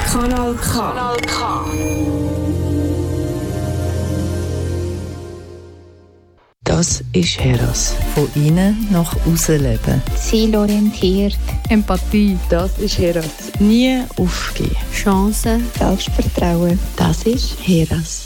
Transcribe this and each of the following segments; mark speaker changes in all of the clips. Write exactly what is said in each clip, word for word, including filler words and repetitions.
Speaker 1: Kanal K. Kanal K.
Speaker 2: Das ist Heras.
Speaker 3: Von innen nach außen leben.
Speaker 4: Zielorientiert.
Speaker 3: Empathie.
Speaker 2: Das ist Heras.
Speaker 3: Nie aufgeben.
Speaker 4: Chancen.
Speaker 5: Selbstvertrauen.
Speaker 2: Das ist Heras.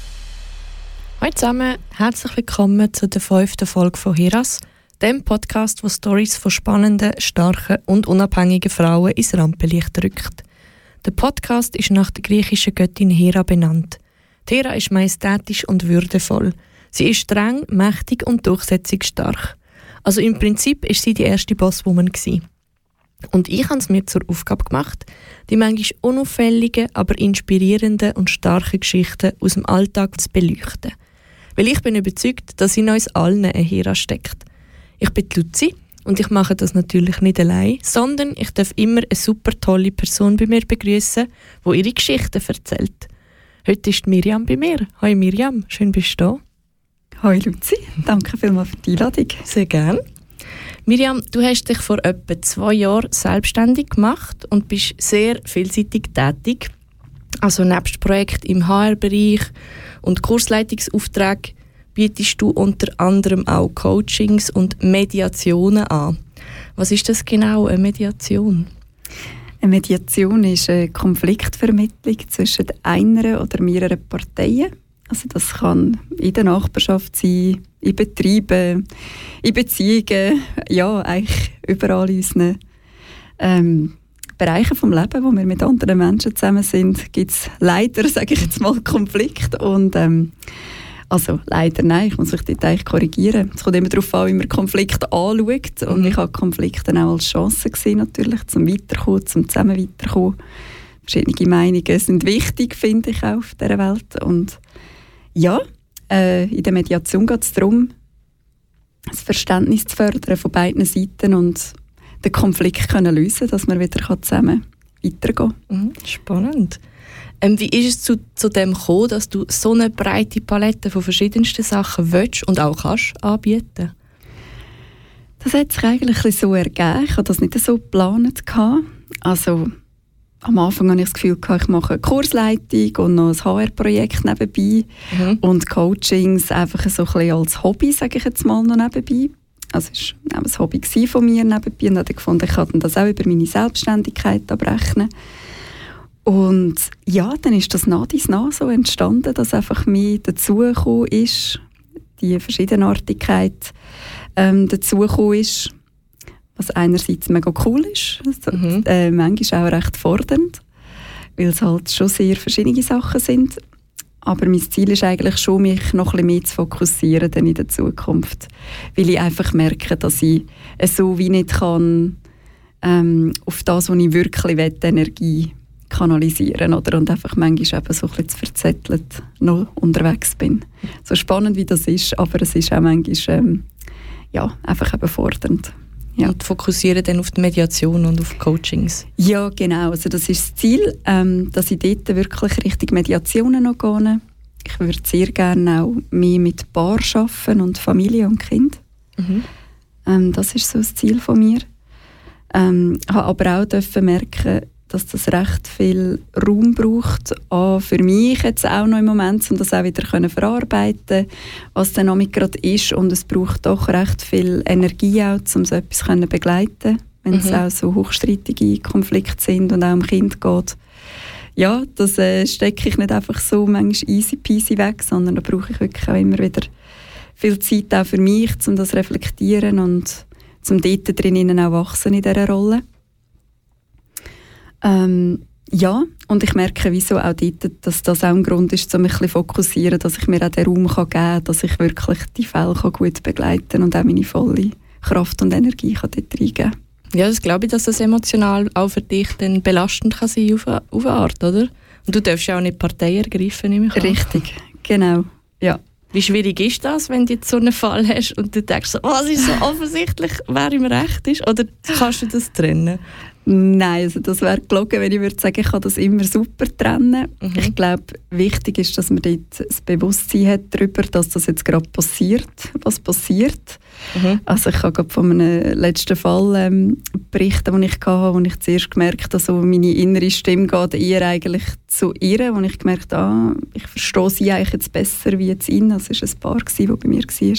Speaker 6: Hallo zusammen, herzlich willkommen zu der fünften Folge von Heras, dem Podcast, wo Storys von spannenden, starken und unabhängigen Frauen ins Rampenlicht rückt. Der Podcast ist nach der griechischen Göttin Hera benannt. Die Hera ist majestätisch und würdevoll. Sie ist streng, mächtig und durchsetzungsstark. Also im Prinzip ist sie die erste Bosswoman gewesen. Und ich habe es mir zur Aufgabe gemacht, die manchmal unauffälligen, aber inspirierenden und starken Geschichten aus dem Alltag zu beleuchten. Weil ich bin überzeugt, dass in uns allen eine Hera steckt. Ich bin die Luzi und ich mache das natürlich nicht allein, sondern ich darf immer eine super tolle Person bei mir begrüßen, die ihre Geschichten erzählt. Heute ist Miriam bei mir. Hallo Miriam, schön bist du da.
Speaker 5: Hallo Luzi, danke vielmals für die Einladung.
Speaker 6: Sehr gerne. Miriam, du hast dich vor etwa zwei Jahren selbstständig gemacht und bist sehr vielseitig tätig. Also nebst Projekten im H R-Bereich und Kursleitungsaufträgen bietest du unter anderem auch Coachings und Mediationen an. Was ist das genau, eine Mediation?
Speaker 5: Eine Mediation ist eine Konfliktvermittlung zwischen einer oder mehreren Parteien. Also das kann in der Nachbarschaft sein, in Betrieben, in Beziehungen, ja, eigentlich überall in unseren ähm, Bereichen des Lebens, wo wir mit anderen Menschen zusammen sind, gibt es leider, sage ich jetzt mal, Konflikt. Und, ähm, also leider nein, ich muss mich dort eigentlich korrigieren. Es kommt immer darauf an, wie man Konflikte anschaut. Und mhm. ich habe Konflikte auch als Chance gesehen, natürlich, zum Weiterkommen, zum zusammen Weiterkommen. Verschiedene Meinungen sind wichtig, finde ich, auch auf dieser Welt. Und ja, äh, in der Mediation geht es darum, das Verständnis zu fördern von beiden Seiten und den Konflikt können lösen, dass wir wieder zusammen weitergehen können.
Speaker 6: Mhm, spannend. Ähm, wie ist es zu, zu dem gekommen, dass du so eine breite Palette von verschiedensten Sachen willst und auch kannst anbieten?
Speaker 5: Das hat sich eigentlich so ergeben. Ich hatte das nicht so geplant. Also am Anfang hatte ich das Gefühl, ich mache eine Kursleitung und noch ein H R-Projekt nebenbei mhm. und Coachings einfach so ein bisschen als Hobby, sage ich jetzt mal, noch nebenbei. Also es war auch ein Hobby von mir nebenbei und habe gefunden, ich kann das auch über meine Selbstständigkeit abrechnen. Und ja, dann ist das nach dies nach so entstanden, dass einfach mehr dazugekommen ist, die Verschiedenartigkeit ähm, dazugekommen ist, was einerseits mega cool ist, also, mhm. äh, manchmal auch recht fordernd, weil es halt schon sehr verschiedene Sachen sind. Aber mein Ziel ist eigentlich schon, mich noch ein bisschen mehr zu fokussieren dann in der Zukunft. Weil ich einfach merke, dass ich so wie nicht kann, ähm, auf das, was ich wirklich will, Energie kanalisieren oder? Und einfach manchmal eben so ein bisschen zu verzettelt noch unterwegs bin. So spannend wie das ist, aber es ist auch manchmal ähm, ja, einfach eben fordernd. Ja.
Speaker 6: Und fokussieren dann auf die Mediation und auf Coachings?
Speaker 5: Ja, genau. Also das ist das Ziel, ähm, dass ich dort wirklich Richtung Mediationen noch gehe. Ich würde sehr gerne auch mehr mit Paar arbeiten und Familie und Kind. Mhm. Ähm, das ist so das Ziel von mir. Ähm, ich habe aber auch dürfen merken, dass das recht viel Raum braucht, auch für mich jetzt auch noch im Moment, um das auch wieder können verarbeiten, was dann noch gerade ist. Und es braucht doch recht viel Energie auch, um so etwas zu begleiten, wenn es mhm. auch so hochstreitige Konflikte sind und auch um Kind geht. Ja, das äh, stecke ich nicht einfach so manchmal easy peasy weg, sondern da brauche ich wirklich auch immer wieder viel Zeit auch für mich, um das zu reflektieren und zum dort drinnen auch wachsen in dieser Rolle. Ähm, ja, und ich merke wieso auch dort, dass das auch ein Grund ist, um mich ein bisschen fokussieren, dass ich mir auch den Raum kann geben kann, dass ich wirklich die Fälle gut begleiten kann und auch meine volle Kraft und Energie kann dort reingeben kann.
Speaker 6: Ja, das glaube ich, dass das emotional auch für dich dann belastend kann sein auf eine, auf eine Art, oder? Und du darfst ja auch nicht Partei ergreifen, nehme ich an.
Speaker 5: Richtig, genau, ja.
Speaker 6: Wie schwierig ist das, wenn du jetzt so einen Fall hast und du denkst, so, was ist so offensichtlich, wer im Recht ist? Oder kannst du das trennen?
Speaker 5: Nein, also das wäre gelogen, wenn ich würde sagen, ich kann das immer super trennen. Mhm. Ich glaube, wichtig ist, dass man dort das Bewusstsein hat darüber, dass das jetzt gerade passiert, was passiert. Mhm. Also ich habe gerade von einem letzten Fall ähm, berichten, den ich hatte, wo ich zuerst gemerkt habe, dass so meine innere Stimme geht eher eigentlich zu ihr, wo ich gemerkt habe, ah, ich verstehe sie eigentlich jetzt besser wie jetzt ihn. Das war ein Paar, das bei mir war.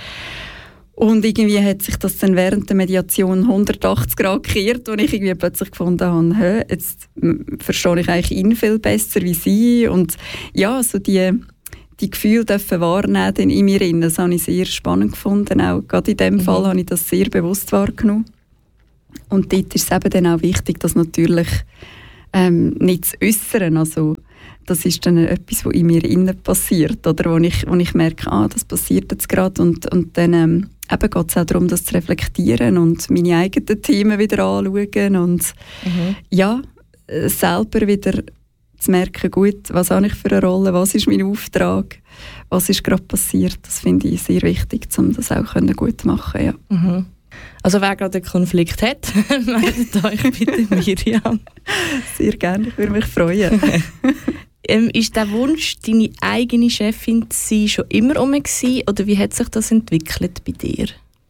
Speaker 5: Und irgendwie hat sich das dann während der Mediation hundertachtzig Grad gekehrt, wo ich irgendwie plötzlich gefunden habe, hä, jetzt verstehe ich eigentlich ihn viel besser wie sie. Und ja, so die, die Gefühle dürfen wahrnehmen in mir drin. Das habe ich sehr spannend gefunden. Auch gerade in diesem mhm. Fall habe ich das sehr bewusst wahrgenommen. Und dort ist es eben dann auch wichtig, dass natürlich ähm, nicht zu äußern. Also das ist dann etwas, was in mir innen passiert, oder wo ich, wo ich merke, ah, das passiert jetzt gerade, und, und dann ähm, eben geht es auch darum, das zu reflektieren und meine eigenen Themen wieder anschauen und mhm. ja, selber wieder zu merken, gut, was habe ich für eine Rolle, was ist mein Auftrag, was ist gerade passiert, das finde ich sehr wichtig, um das auch gut zu machen. Ja.
Speaker 6: Mhm. Also wer gerade einen Konflikt hat, meldet euch bitte Miriam.
Speaker 5: Sehr gerne, ich würde mich freuen.
Speaker 6: Ähm, ist der Wunsch, deine eigene Chefin zu sein, schon immer um gewesen, oder wie hat sich das entwickelt bei dir?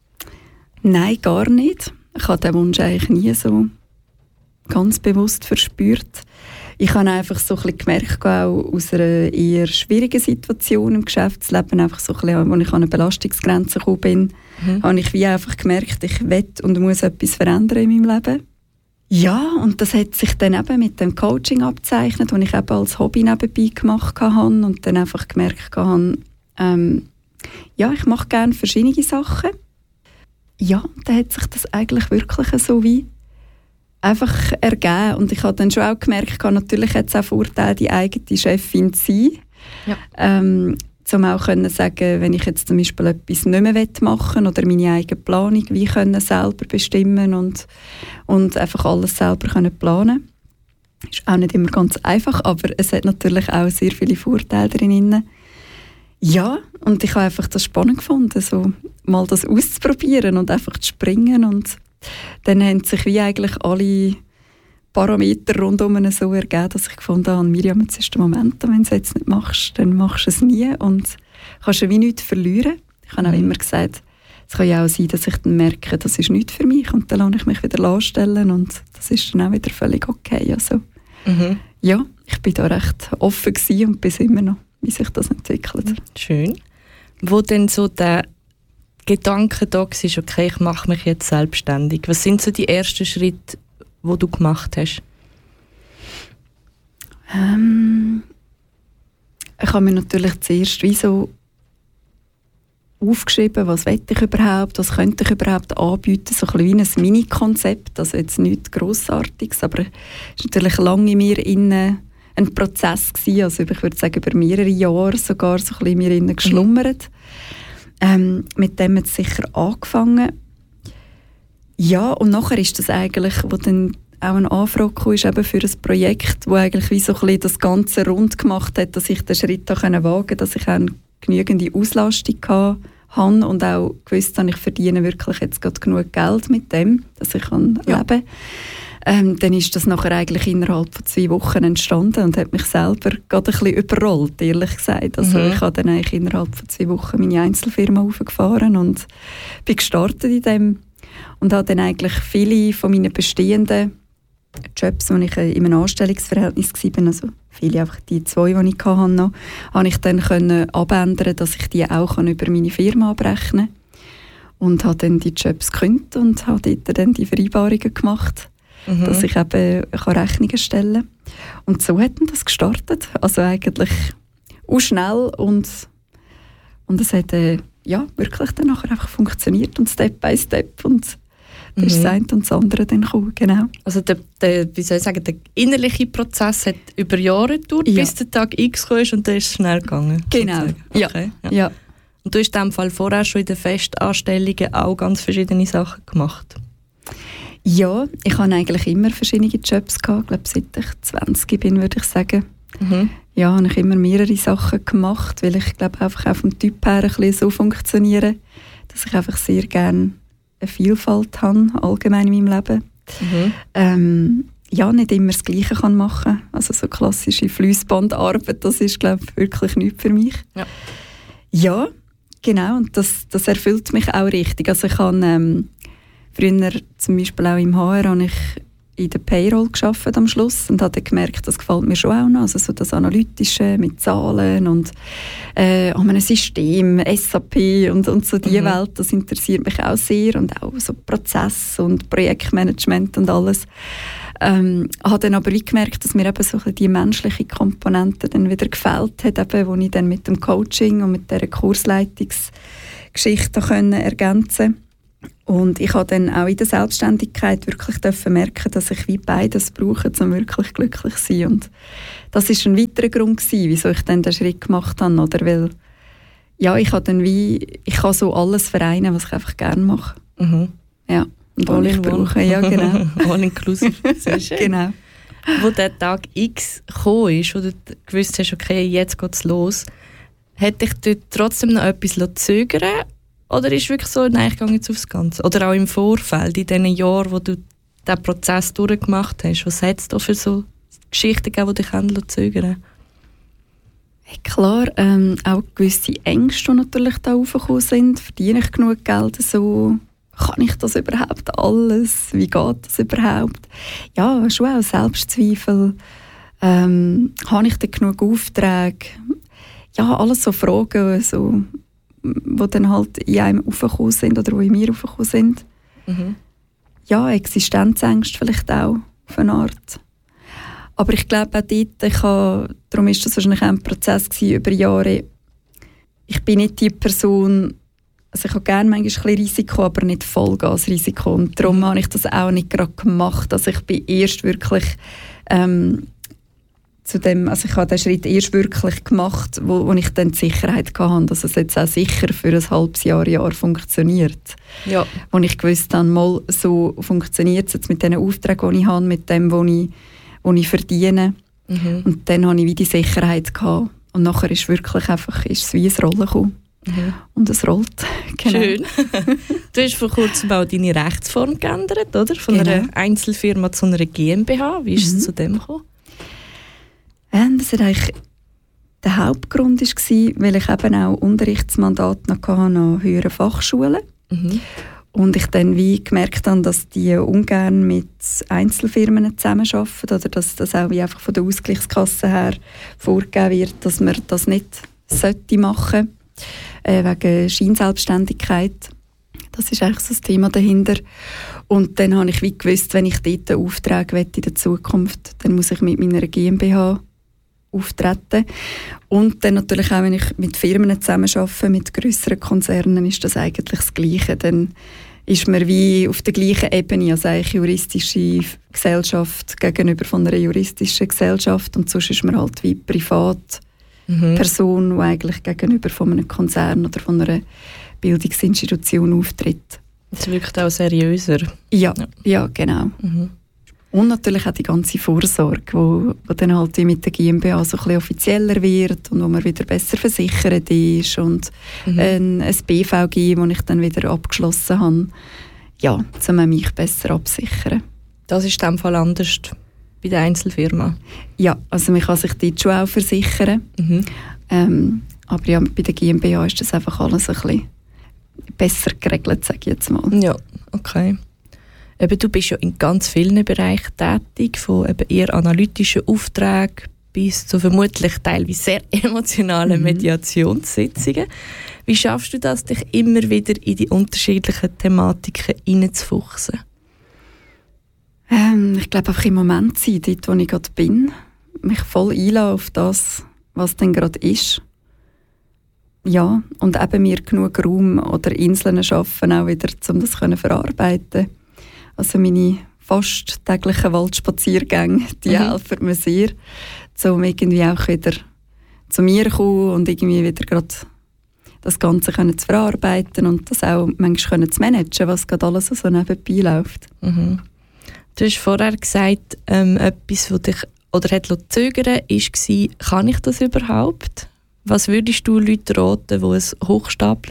Speaker 5: Nein, gar nicht. Ich habe diesen Wunsch eigentlich nie so ganz bewusst verspürt. Ich habe einfach so ein bisschen gemerkt, auch aus einer eher schwierigen Situation im Geschäftsleben, einfach so ein bisschen, als ich an eine Belastungsgrenze gekommen bin, mhm. habe ich wie einfach gemerkt, ich will und muss etwas verändern in meinem Leben. Ja, und das hat sich dann eben mit dem Coaching abgezeichnet, das ich eben als Hobby nebenbei gemacht habe und dann einfach gemerkt habe, ähm, ja, ich mache gerne verschiedene Sachen. Ja, dann hat sich das eigentlich wirklich so wie einfach ergeben. Und ich habe dann schon auch gemerkt, natürlich hat es auch Vorteile, die eigene Chefin zu sein. Ja. Ähm, um auch können sagen, wenn ich jetzt zum Beispiel etwas nicht mehr machen will oder meine eigene Planung wie können selber bestimmen und, und einfach alles selber können planen. Ist auch nicht immer ganz einfach, aber es hat natürlich auch sehr viele Vorteile drin. Ja, und ich habe einfach das spannend gefunden, so mal das auszuprobieren und einfach zu springen, und dann haben sich wie eigentlich alle Parameter rundum so ergeben, dass ich gefunden habe, Miriam, jetzt ist der Moment, wenn du es jetzt nicht machst, dann machst du es nie und kannst ja wie nichts verlieren. Ich habe auch immer gesagt, es kann ja auch sein, dass ich dann merke, das ist nichts für mich, und dann lasse ich mich wieder anstellen und das ist dann auch wieder völlig okay. Also, mhm. ja, ich bin da recht offen gewesen und bis immer noch, wie sich das entwickelt.
Speaker 6: Schön. Wo denn so der Gedanke da war, okay, ich mache mich jetzt selbstständig. Was sind so die ersten Schritte, die du gemacht hast?
Speaker 5: Ähm, ich habe mir natürlich zuerst wie so aufgeschrieben, was will ich überhaupt, was könnte ich überhaupt anbieten, so ein bisschen wie ein Mini-Konzept, also jetzt nichts Grossartiges, aber es war natürlich lange in mir innen ein Prozess gewesen, also ich würde sagen über mehrere Jahre sogar so ein bisschen in mir innen geschlummert. Ähm, mit dem hat es sicher angefangen. Ja, und nachher ist das eigentlich, wo dann auch eine Anfrage kam, ist eben für ein Projekt, das eigentlich wie so ein bisschen das Ganze rund gemacht hat, dass ich den Schritt da wagen konnte, dass ich auch eine genügende Auslastung hatte und auch gewusst habe, ich verdiene wirklich jetzt gerade genug Geld mit dem, dass ich kann ja. leben kann. Ähm, dann ist das nachher eigentlich innerhalb von zwei Wochen entstanden und hat mich selber gerade ein bisschen überrollt, ehrlich gesagt. Also mhm. ich habe dann eigentlich innerhalb von zwei Wochen meine Einzelfirma aufgefahren und bin gestartet in dem. Und habe dann eigentlich viele von meinen bestehenden Jobs, wo ich in einem Anstellungsverhältnis war, also viele, einfach die zwei, die ich hatte, noch, habe ich dann können abändern, dass ich die auch über meine Firma abrechnen kann. Und habe dann die Jobs gekündigt und habe dort dann die Vereinbarungen gemacht, mhm. dass ich eben Rechnungen stellen kann. Und so hat dann das gestartet. Also eigentlich auch schnell und, und es hat äh, ja, wirklich dann nachher einfach funktioniert und Step by Step und da ist mhm. das eine und das andere dann gekommen, genau.
Speaker 6: Also der, der, wie soll ich sagen, der innerliche Prozess hat über Jahre gedauert, ja. bis der Tag X kam und dann ist es schnell gegangen.
Speaker 5: Genau, ja.
Speaker 6: Okay. ja.
Speaker 5: ja.
Speaker 6: Und du hast in diesem Fall vorher schon in den Festanstellungen auch ganz verschiedene Sachen gemacht?
Speaker 5: Ja, ich habe eigentlich immer verschiedene Jobs gehabt, ich glaube seit ich zwanzig bin, würde ich sagen. Mhm. Ja, habe ich immer mehrere Sachen gemacht, weil ich glaube einfach auch vom Typ her ein bisschen so funktioniere, dass ich einfach sehr gerne eine Vielfalt habe, allgemein in meinem Leben. Mhm. Ähm, ja, nicht immer das Gleiche kann machen. Also so klassische Fließbandarbeit, das ist, glaube ich, wirklich nichts für mich. Ja, ja genau, und das, das erfüllt mich auch richtig. Also ich habe ähm, früher zum Beispiel auch im H R habe ich in der Payroll gearbeitet am Schluss und habe gemerkt, das gefällt mir schon auch noch. Also so das Analytische mit Zahlen und äh, an einem System, S A P und, und so die mhm. Welt, das interessiert mich auch sehr und auch so Prozess und Projektmanagement und alles. Ähm, habe dann aber wie gemerkt, dass mir eben so die menschliche Komponente dann wieder gefällt hat, eben, wo ich dann mit dem Coaching und mit dieser Kursleitungsgeschichte können ergänzen. Und ich habe dann auch in der Selbstständigkeit wirklich merken, dass ich wie beides brauche, um wirklich glücklich zu sein. Und das war ein weiterer Grund gewesen, wieso ich dann den Schritt gemacht habe, oder? Weil ja, ich habe dann wie, ich kann so alles vereinen, was ich einfach gerne mache. Mhm. Ja. Und all ich brauche, ja genau.
Speaker 6: All inclusive, sehr schön.
Speaker 5: Genau.
Speaker 6: Wo der Tag X gekommen ist, wo du gewusst hast, okay, jetzt geht es los, hat dich dort trotzdem noch etwas zögern? Oder ist es wirklich so, nein, ich gehe jetzt aufs Ganze? Oder auch im Vorfeld, in den Jahren, wo du diesen Prozess durchgemacht hast, was hat es da für so Geschichten gegeben, die dich zögern?
Speaker 5: Hey, klar, ähm, auch gewisse Ängste, die natürlich da raufgekommen sind. Verdiene ich genug Geld so? Kann ich das überhaupt alles? Wie geht das überhaupt? Ja, schon auch Selbstzweifel. Ähm, habe ich denn genug Aufträge? Ja, alles so Fragen, so, die dann halt in einem aufgekommen sind oder die in mir aufgekommen sind. Mhm. Ja, Existenzängste vielleicht auch, auf eine Art. Aber ich glaube auch dort, ich habe, darum war das wahrscheinlich auch ein Prozess gewesen, über Jahre. Ich bin nicht die Person, also ich habe gerne manchmal ein bisschen Risiko, aber nicht Vollgasrisiko. Und darum mhm. habe ich das auch nicht gerade gemacht. Also ich bin erst wirklich ähm, zu dem, also ich habe den Schritt erst wirklich gemacht, wo, wo ich dann die Sicherheit hatte, dass es jetzt auch sicher für ein halbes Jahr, Jahr funktioniert. Ja. Wo ich gewusst habe, mal so funktioniert es jetzt mit den Aufträgen, die ich habe, mit dem, was ich, was ich verdiene. Mhm. Und dann hatte ich wie die Sicherheit gehabt. Und nachher ist wirklich einfach, ist es wie ein Rollen gekommen. Mhm. Und es rollt. Genau.
Speaker 6: Schön. Du hast vor kurzem auch deine Rechtsform geändert, oder? Von genau. einer Einzelfirma zu einer GmbH. Wie ist mhm. es zu dem gekommen?
Speaker 5: Ähm, das war eigentlich der Hauptgrund, war, weil ich eben auch Unterrichtsmandat noch hatte an höheren Fachschulen. Mhm. Und ich dann wie gemerkt habe, dass die ungern mit Einzelfirmen zusammenarbeiten oder dass das auch wie einfach von der Ausgleichskasse her vorgegeben wird, dass man das nicht sollte machen äh, wegen Scheinselbstständigkeit. Das ist eigentlich so das Thema dahinter. Und dann habe ich wie gewusst, wenn ich dort einen Auftrag will in der Zukunft, dann muss ich mit meiner GmbH auftreten. Und dann natürlich auch, wenn ich mit Firmen zusammenarbeite, mit grösseren Konzernen, ist das eigentlich das Gleiche. Dann ist man wie auf der gleichen Ebene als eine juristische Gesellschaft gegenüber von einer juristischen Gesellschaft und sonst ist man halt wie privat mhm. Person, die eigentlich gegenüber von einem Konzern oder von einer Bildungsinstitution auftritt.
Speaker 6: Das wirkt auch seriöser.
Speaker 5: Ja, ja. ja genau. Mhm. Und natürlich auch die ganze Vorsorge, wo, wo dann halt mit der GmbH so ein bisschen offizieller wird und wo man wieder besser versichert ist und mhm. ein, ein B V G, das ich dann wieder abgeschlossen habe, ja, um mich besser absichern.
Speaker 6: Das ist in diesem Fall anders bei der Einzelfirma?
Speaker 5: Ja, also man kann sich dort schon auch versichern. Mhm. Ähm, aber ja, bei der GmbH ist das einfach alles ein bisschen besser geregelt, sage ich jetzt mal.
Speaker 6: Ja, okay. Eben, du bist ja in ganz vielen Bereichen tätig, von eben eher analytischen Aufträgen bis zu vermutlich teilweise sehr emotionalen mhm. Mediationssitzungen. Wie schaffst du das, dich immer wieder in die unterschiedlichen Thematiken hineinzufuchsen?
Speaker 5: Ähm, ich glaube einfach im Moment sein, dort wo ich gerade bin, mich voll einlassen auf das, was dann gerade ist. Ja, und eben mir genug Raum oder Inseln schaffen, auch wieder, um das zu verarbeiten. Also meine fast täglichen Waldspaziergänge, die mhm. helfen mir sehr, um irgendwie auch wieder zu mir zu kommen und irgendwie wieder gerade das Ganze können zu verarbeiten und das auch manchmal können zu managen, was gerade alles so nebenbei läuft. Mhm.
Speaker 6: Du hast vorher gesagt, ähm, etwas, was dich oder hat zögern war, kann ich das überhaupt? Was würdest du Leuten raten, die ein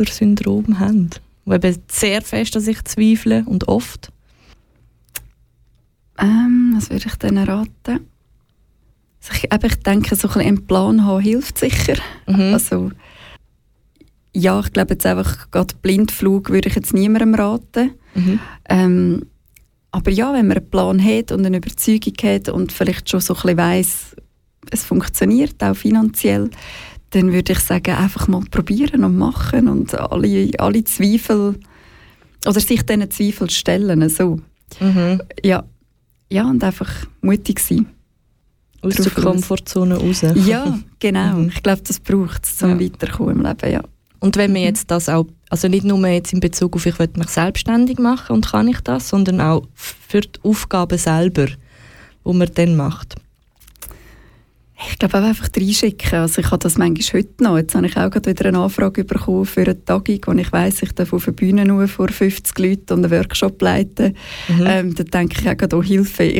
Speaker 6: Hochstapler-Syndrom haben? Die eben sehr fest an sich zweifeln und oft?
Speaker 5: Ähm, was würde ich denen raten? Also ich, eben, ich denke, so ein bisschen einen Plan haben hilft sicher.
Speaker 6: Mhm.
Speaker 5: Also, ja, ich glaube jetzt einfach, gerade Blindflug würde ich jetzt niemandem raten.
Speaker 6: Mhm.
Speaker 5: Ähm, aber ja, wenn man einen Plan hat und eine Überzeugung hat und vielleicht schon so ein bisschen weiss, es funktioniert, auch finanziell, dann würde ich sagen, einfach mal probieren und machen und alle, alle Zweifel, oder sich diesen Zweifel stellen. So.
Speaker 6: Mhm.
Speaker 5: Ja. ja, und einfach mutig sein.
Speaker 6: Aus der Komfortzone raus.
Speaker 5: Ja, genau.
Speaker 6: Mhm.
Speaker 5: Ich glaube, das braucht es, um
Speaker 6: Ja.
Speaker 5: weiterzukommen im Leben, ja.
Speaker 6: Und wenn man jetzt das auch, also nicht nur jetzt in Bezug auf, ich will mich selbstständig machen und kann ich das, sondern auch für die Aufgaben selber, die man dann macht.
Speaker 5: Ich glaube auch einfach reinschicken. Also ich habe das manchmal heute noch. Jetzt habe ich auch gerade wieder eine Anfrage bekommen für eine Tagung, wo ich weiss, ich darf auf der Bühne nur vor fünfzig Leuten und einen Workshop leiten.
Speaker 6: Mhm.
Speaker 5: Ähm, da denke ich auch gerade, oh Hilfe, ich